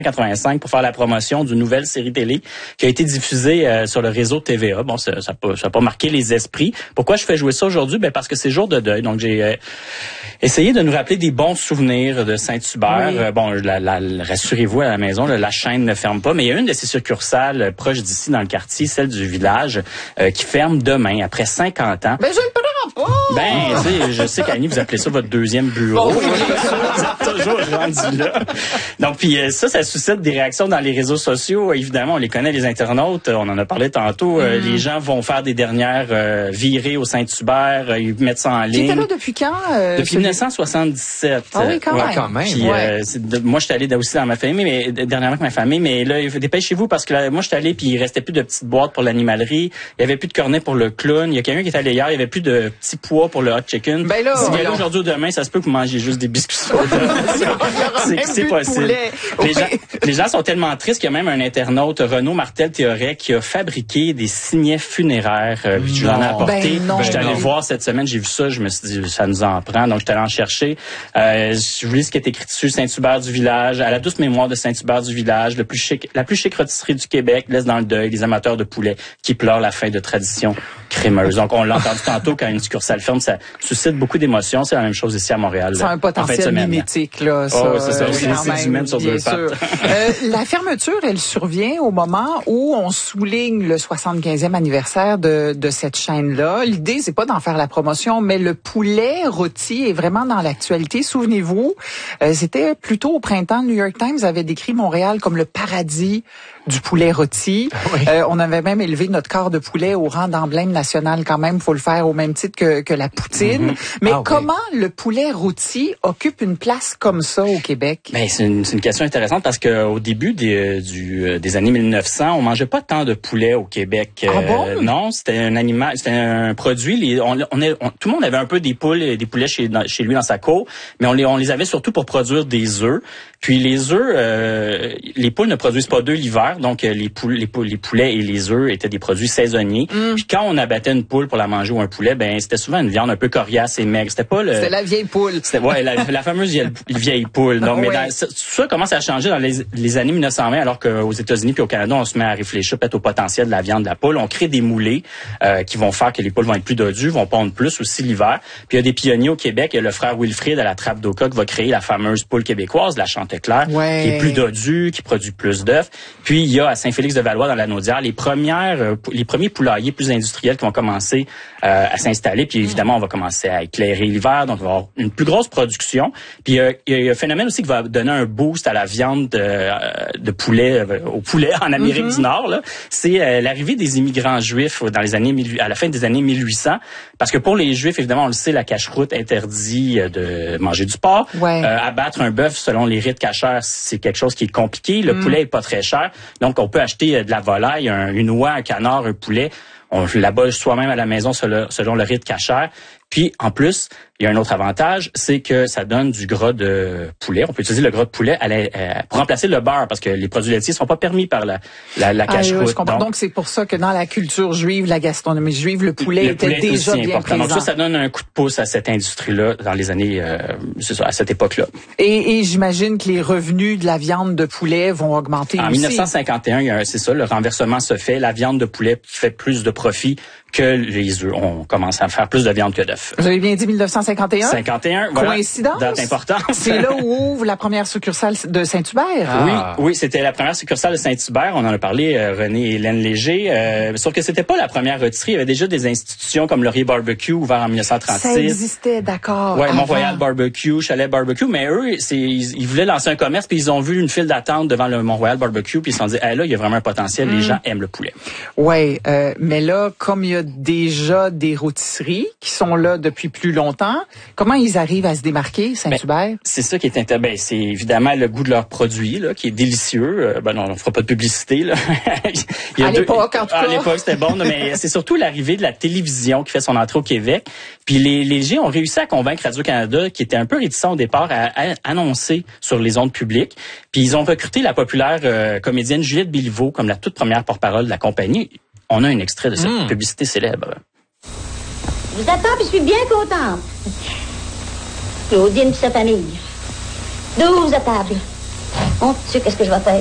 85 pour faire la promotion d'une nouvelle série télé qui a été diffusée sur le réseau TVA. Bon, ça a pas marqué les esprits. Pourquoi je fais jouer ça aujourd'hui? Ben parce que c'est jour de deuil. Donc j'ai essayé de nous rappeler des bons souvenirs de Saint-Hubert. Oui. Bon, rassurez-vous à la maison, la chaîne ne ferme pas, mais il y a une de ces succursales proches d'ici dans le quartier, celle du village, qui ferme demain après 50 ans. Ben je ne peux pas. Ben, tu sais, je sais qu'Annie, vous appelez ça votre deuxième bureau. Oh, oui. Vous êtes toujours rendu là. Donc, puis ça suscite des réactions dans les réseaux sociaux. Évidemment, on les connaît, les internautes. On en a parlé tantôt. Les gens vont faire des dernières virées au Saint-Hubert. Ils mettent ça en ligne. Tu étais là depuis quand? Depuis 1977. Ah oui, quand même. Puis, moi, j'étais allé aussi dans ma famille, mais dernièrement avec ma famille. Mais là, dépêchez-vous parce que là, moi, j'étais allé puis il restait plus de petites boîtes pour l'animalerie. Il y avait plus de cornets pour le clown. Il y a quelqu'un qui est allé hier. Il y avait plus de petits pois pour le hot chicken. Ben là, si vous allez aujourd'hui ou demain, ça se peut que vous mangez juste des biscuits soda. C'est possible. Les gens sont tellement tristes qu'il y a même un internaute, Renaud Martel-Théoret, qui a fabriqué des signets funéraires. Je l'en ai apporté. J'étais allé le voir cette semaine, j'ai vu ça, je me suis dit, ça nous en prend. Donc, j'étais allé en chercher. Je vous lis ce qui est écrit dessus. Saint-Hubert du village, à la douce mémoire de Saint-Hubert du village, la plus chic rôtisserie du Québec, laisse dans le deuil les amateurs de poulet qui pleurent la fin de tradition crémeuse. Donc, on l'a entendu tantôt quand une succursale ferme, ça suscite beaucoup d'émotions. C'est la même chose ici à Montréal. C'est un potentiel mimétique, là. Ça, oui, c'est ça. C'est du même sur deux pattes. La fermeture, elle survient au moment où on souligne le 75e anniversaire de cette chaîne-là. L'idée, c'est pas d'en faire la promotion, mais le poulet rôti est vraiment dans l'actualité. Souvenez-vous, c'était plutôt au printemps, le New York Times avait décrit Montréal comme le paradis du poulet rôti. Oui. On avait même élevé notre corps de poulet au rang d'emblème national quand même. Faut le faire au même titre que la poutine. Mais comment le poulet rôti occupe une place comme ça au Québec? Ben, c'est une question intéressante parce que au début des années 1900, on mangeait pas tant de poulet au Québec. Ah bon? Non, c'était un produit. Tout le monde avait un peu des poulets chez lui dans sa cour, mais on les avait surtout pour produire des œufs. Puis les œufs, les poules ne produisent pas d'œufs l'hiver, donc les poulets et les œufs étaient des produits saisonniers. Puis quand on abattait une poule pour la manger ou un poulet, ben c'était souvent une viande un peu coriace et maigre. C'était la vieille poule. C'était la fameuse vieille poule. Donc, mais ça commence à changer dans les années 1920, alors qu'aux États-Unis puis au Canada, on se met à réfléchir peut-être au potentiel de la viande de la poule. On crée des moulées qui vont faire que les poules vont être plus dodues, vont pondre plus aussi l'hiver. Puis il y a des pionniers au Québec. Il y a le frère Wilfrid à la Trappe d'Oka qui va créer la fameuse poule québécoise, la Chanteclair, qui est plus dodue, qui produit plus d'œufs. Puis il y a à Saint-Félix-de-Valois dans la Naudière les premiers poulaillers plus industriels qui vont commencer à s'installer. Puis évidemment, on va commencer à éclairer l'hiver, donc on va avoir une plus grosse production. Puis il y a un phénomène aussi qui va donner un boost à la viande de poulet au poulet en Amérique du Nord. Là, c'est l'arrivée des immigrants juifs à la fin des années 1800, parce que pour les Juifs, évidemment, on le sait, la cache-croûte interdit de manger du porc. Abattre un bœuf selon les rites cachers, c'est quelque chose qui est compliqué. Le poulet est pas très cher, donc on peut acheter de la volaille, une oie, un canard, un poulet. On l'abat soi-même à la maison selon le rite cachère. Puis, en plus, il y a un autre avantage, c'est que ça donne du gras de poulet. On peut utiliser le gras de poulet pour remplacer le beurre, parce que les produits laitiers sont pas permis par la cache-croûte. Je comprends. Donc, c'est pour ça que dans la culture juive, la gastronomie juive, le poulet était déjà bien présent. Donc ça donne un coup de pouce à cette industrie-là dans les années, à cette époque-là. Et j'imagine que les revenus de la viande de poulet vont augmenter aussi. En 1951, c'est ça, le renversement se fait. La viande de poulet fait plus de profit que les œufs. On commence à faire plus de viande que d'œufs. Vous avez bien dit 1951? 51, voilà. Coïncidence? Date importante. C'est là où ouvre la première succursale de Saint-Hubert. Oui, c'était la première succursale de Saint-Hubert. On en a parlé, René et Hélène Léger. Sauf que c'était pas la première rôtisserie. Il y avait déjà des institutions comme Laurier Barbecue, ouvert en 1936. Ça existait, d'accord. Ouais, Mont-Royal Barbecue, Chalet Barbecue. Mais eux, ils voulaient lancer un commerce, puis ils ont vu une file d'attente devant le Mont-Royal Barbecue, puis ils se sont dit, là, il y a vraiment un potentiel. Les gens aiment le poulet. Ouais, mais là, comme il y a déjà des rôtisseries qui sont là depuis plus longtemps, comment ils arrivent à se démarquer, Saint-Hubert? C'est ça qui est intéressant. C'est évidemment le goût de leurs produits, là, qui est délicieux. Non, on fera pas de publicité, là. À l'époque, en tout cas. À l'époque, c'était bon, mais c'est surtout l'arrivée de la télévision qui fait son entrée au Québec. Puis les G ont réussi à convaincre Radio-Canada, qui était un peu réticent au départ, à annoncer sur les ondes publiques. Puis ils ont recruté la populaire comédienne Juliette Béliveau comme la toute première porte-parole de la compagnie. On a un extrait de cette publicité célèbre. Je vous attends, puis je suis bien contente. Claudine et sa famille. 12 à table. Mon Dieu, qu'est-ce que je vais faire?